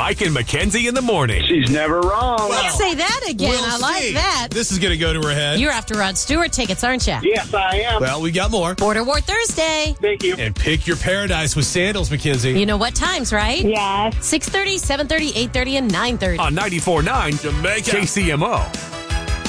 Mike and Mackenzie in the morning. She's never wrong. Let's say that again. We'll I like see. that. This is going to go to her head. You're after Rod Stewart tickets, aren't you? Yes, I am. Well, we got more. Border War Thursday. Thank you. And pick your paradise with sandals, Mackenzie. You know what times, right? Yes. 6:30, 7:30, 8:30, and 9:30. On 94.9 Jamaica. KCMO.